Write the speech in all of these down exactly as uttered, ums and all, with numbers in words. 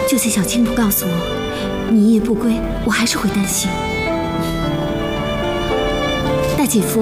就算小青不告诉我你一夜不归，我还是会担心。大姐夫，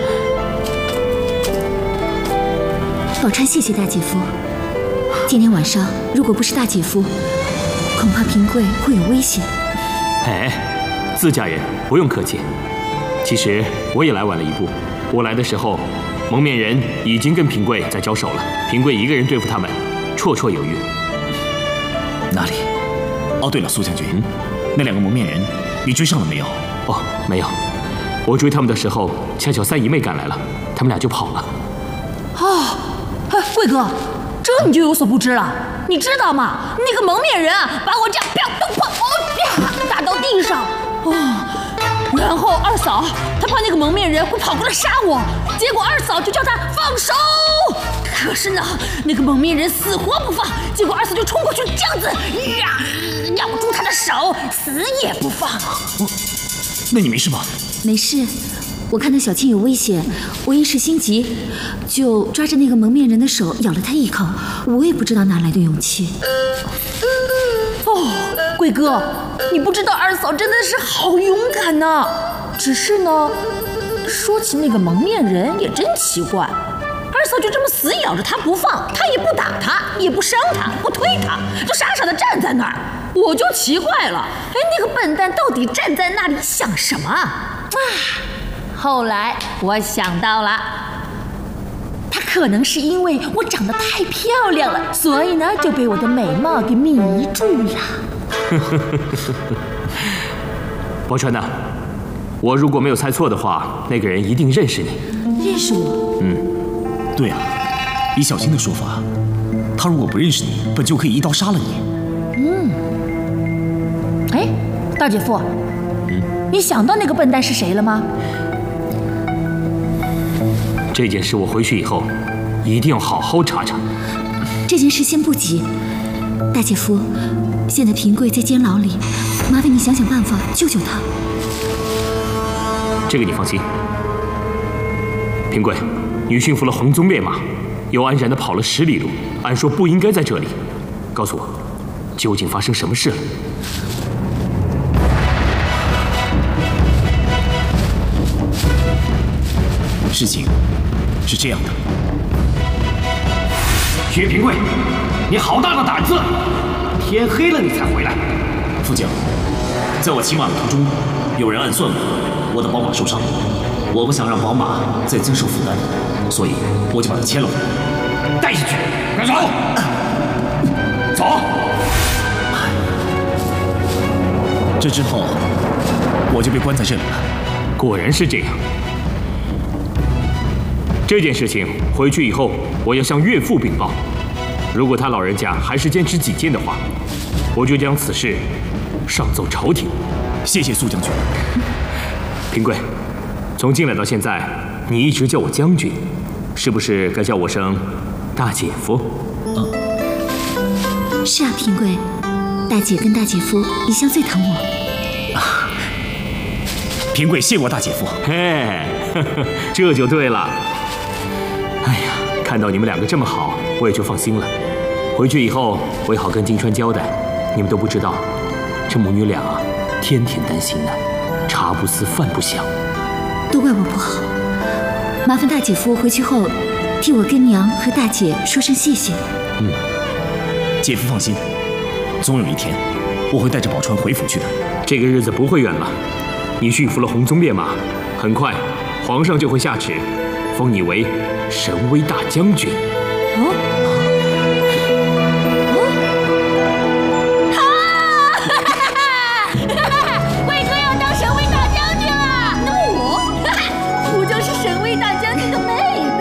宝钏谢谢大姐夫。今天晚上如果不是大姐夫，恐怕平贵会有危险。 哎，自家人不用客气。其实我也来晚了一步，我来的时候，蒙面人已经跟平贵在交手了，平贵一个人对付他们，绰绰有余。 哪里？哦，对了，苏将军，嗯、那两个蒙面人，你追上了没有？ 哦，没有。我追他们的时候，恰巧三姨妹赶来了，他们俩就跑了。 哦，哎，贵哥，这你就有所不知了。你知道吗？那个蒙面人啊，把我这样啪咚砰哦啪打到地上，哦。然后二嫂她怕那个蒙面人会跑过来杀我，结果二嫂就叫他放手。可是呢，那个蒙面人死活不放，结果二嫂就冲过去，这样子呀，咬住他的手，死也不放。 嗯、那你没事吧？ 没事，我看到小青有危险，我一时心急，就抓着那个蒙面人的手咬了他一口。我也不知道哪来的勇气。 哦，贵哥，你不知道二嫂真的是好勇敢呐！只是呢，说起那个蒙面人也真奇怪，二嫂就这么死咬着他不放，他也不打他，也不伤他，不推他，就傻傻的站在那儿。我就奇怪了，哎，那个笨蛋到底站在那里想什么啊？后来我想到了。他可能是因为我长得太漂亮了，所以呢就被我的美貌给迷住了。 宝钏呐，我如果没有猜错的话，那个人一定认识你。 认识我？ 嗯， 对啊，以小青的说法，他如果不认识你，本就可以一刀杀了你。 嗯，哎，大姐夫， 嗯， 你想到那个笨蛋是谁了吗？ 这件事我回去以后一定要好好查查。 这件事先不急，大姐夫，现在平贵在监牢里，麻烦你想想办法救救他。 这个你放心。平贵，你驯服了红鬃烈马，又安然地跑了十里路，按说不应该在这里。告诉我，究竟发生什么事了？ 事情是这样的， 薛平贵，你好大的胆子！天黑了你才回来。 副将，在我骑马的途中，有人暗算我，我的宝马受伤，我不想让宝马再增受负担，所以我就把它牵了回来， 带下去。快走！走！ 这之后，我就被关在这里了。 果然是这样。这件事情回去以后，我要向岳父禀报。如果他老人家还是坚持己见的话，我就将此事上奏朝廷。 谢谢苏将军。 平贵，从进来到现在，你一直叫我将军，是不是该叫我声大姐夫？ 啊， 是啊，平贵，大姐跟大姐夫一向最疼我。 啊，平贵谢过大姐夫。 嘿，呵呵，这就对了。哎呀，看到你们两个这么好，我也就放心了。回去以后，我也好跟金川交代。你们都不知道，这母女俩啊，天天担心呢，茶不思饭不想。 都怪我不好，麻烦大姐夫回去后，替我跟娘和大姐说声谢谢。 嗯， 姐夫放心，总有一天，我会带着宝钏回府去的。 这个日子不会远了。你驯服了红鬃烈马，很快，皇上就会下旨，封你为神威大将军。 哦。